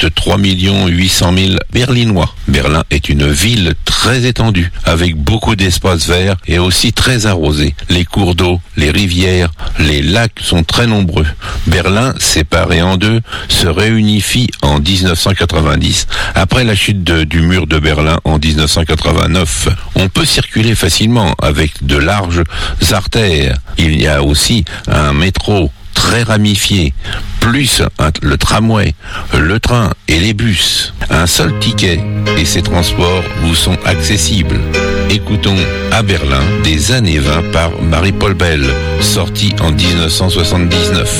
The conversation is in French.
de 3 800 000 Berlinois. Berlin est une ville très étendue, avec beaucoup d'espaces verts et aussi très arrosée. Les cours d'eau, les rivières, les lacs sont très nombreux. Berlin, séparé en deux, se réunifie en 1990, après la chute du mur de Berlin en 1989. On peut circuler facilement avec de larges artères. Il y a aussi un métro très ramifié, plus le tramway, le train et les bus. Un seul ticket et ces transports vous sont accessibles. Écoutons À Berlin des années 20 par Marie-Paul Bell, sorti en 1979.